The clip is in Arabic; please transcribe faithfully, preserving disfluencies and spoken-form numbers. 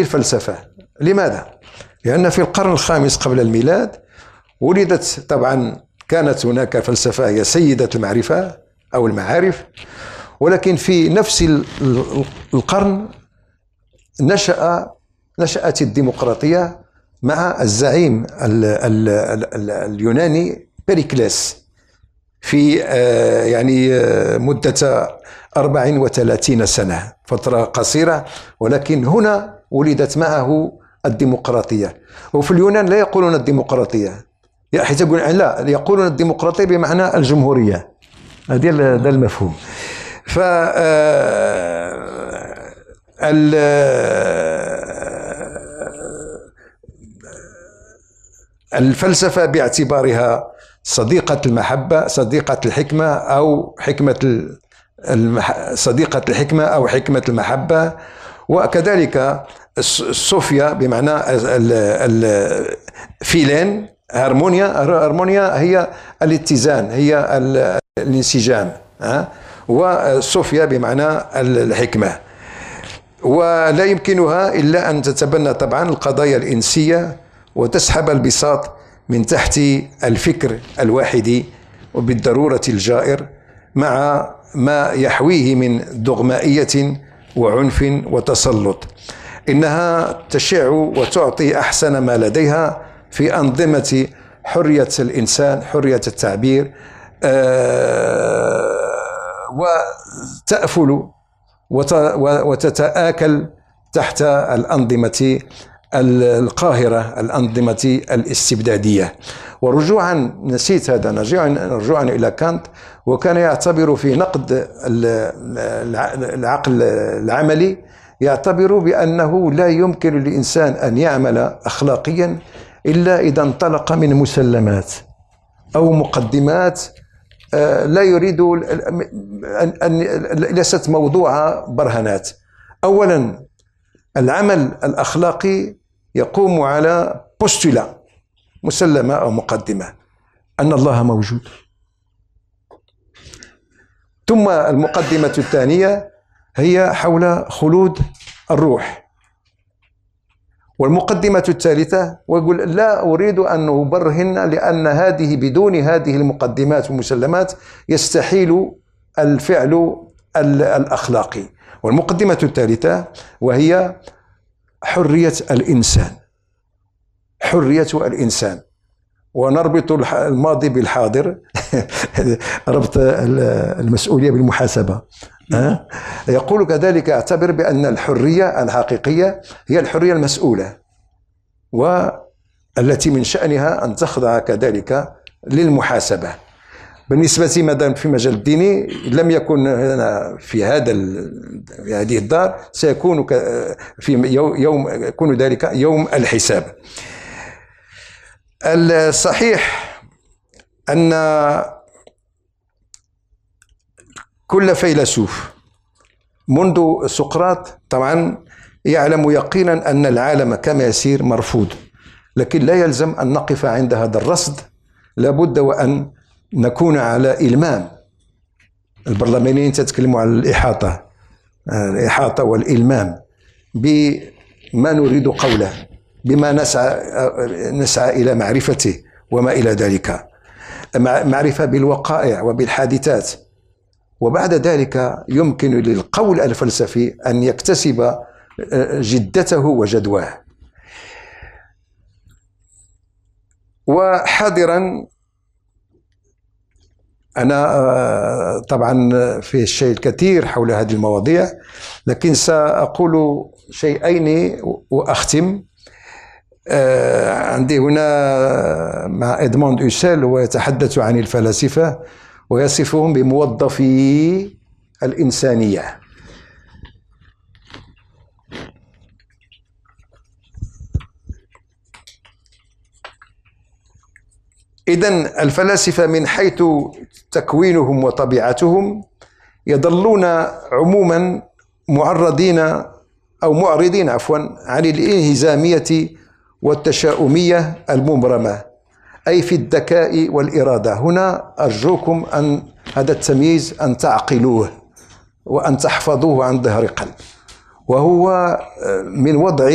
الفلسفة. لماذا؟ لأن في القرن الخامس قبل الميلاد ولدت، طبعا كانت هناك فلسفة هي سيدة المعرفة أو المعارف، ولكن في نفس القرن نشأ نشأت الديمقراطية مع الزعيم ال ال ال اليوناني بيريكليس في يعني مدة أربع وثلاثين سنة، فترة قصيرة، ولكن هنا ولدت معه الديمقراطية. وفي اليونان لا يقولون الديمقراطية، حيث يقول لا، يقولون الديمقراطية بمعنى الجمهورية. هذا المفهوم. ف الفلسفة باعتبارها صديقة المحبة، صديقة الحكمة أو حكمة المح... صديقة الحكمة أو حكمة المحبة، وكذلك الصوفيا بمعنى الفيلين، هارمونيا. هارمونيا هي الاتزان، هي الانسجام، والصوفيا بمعنى الحكمة. ولا يمكنها إلا أن تتبنى طبعا القضايا الإنسية وتسحب البساط من تحت الفكر الواحد وبالضرورة الجائر، مع ما يحويه من دغمائية وعنف وتسلط. إنها تشع وتعطي أحسن ما لديها في أنظمة حرية الإنسان، حرية التعبير، وتأفل وتتآكل تحت الأنظمة القاهرة، الأنظمة الاستبدادية. ورجوعا، نسيت هذا، رجوعا إلى كانت، وكان يعتبر في نقد العقل العملي، يعتبر بأنه لا يمكن للإنسان أن يعمل أخلاقيا إلا إذا انطلق من مسلمات أو مقدمات لا يريد أن ليست موضوع برهانات. أولا، العمل الأخلاقي يقوم على بوستولا، مسلمة أو مقدمة، أن الله موجود. ثم المقدمة الثانية هي حول خلود الروح. والمقدمة الثالثة، ويقول لا أريد أن أبرهن، لأن هذه بدون هذه المقدمات والمسلمات يستحيل الفعل الأخلاقي. والمقدمة الثالثة وهي حرية الإنسان، حرية الإنسان. ونربط الماضي بالحاضر ربط المسؤولية بالمحاسبة. يقول كذلك اعتبر بأن الحرية الحقيقية هي الحرية المسؤولة، والتي من شأنها أن تخضع كذلك للمحاسبة. بالنسبة مثلا في مجال الديني لم يكن هنا في هذا في هذه الدار، سيكون في يوم يكون ذلك يوم الحساب. الصحيح أن كل فيلسوف منذ سقراط طبعا يعلم يقينا أن العالم كما يسير مرفوض، لكن لا يلزم أن نقف عند هذا الرصد. لابد وأن نكون على إلمام. البرلمانيين تتكلموا عن الإحاطة، الإحاطة والإلمام بما نريد قوله، بما نسعى نسعى إلى معرفته وما إلى ذلك، معرفة بالوقائع وبالحادثات. وبعد ذلك يمكن للقول الفلسفي أن يكتسب جدته وجدواه. وحاضرا أنا طبعا في الشيء الكثير حول هذه المواضيع، لكن سأقول شيئين وأختم. عندي هنا مع إدموند هوسيل، ويتحدث عن الفلاسفة ويصفهم بموظفي الإنسانية. إذن الفلاسفة من حيث تكوينهم وطبيعتهم يظلون عموما معرضين أو معرضين عفوا عن الانهزامية والتشاؤمية المبرمة، أي في الذكاء والإرادة. هنا أرجوكم أن هذا التمييز أن تعقلوه وأن تحفظوه عن ظهر قلب، وهو من وضع